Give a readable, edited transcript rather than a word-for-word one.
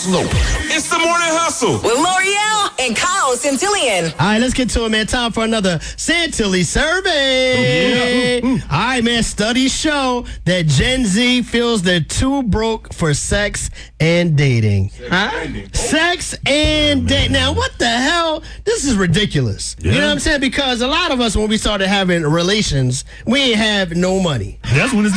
Slow. It's the Morning Hustle with L'Oreal and Kyle Santillian. All right, let's get to it, man. Time for another Santilli survey. All right, man. Studies show that Gen Z feels they're too broke for sex and dating. Sex and dating. Now, what the hell? This is ridiculous. You know what I'm saying? Because a lot of us, when we started having relations, we ain't have no money. That's when it's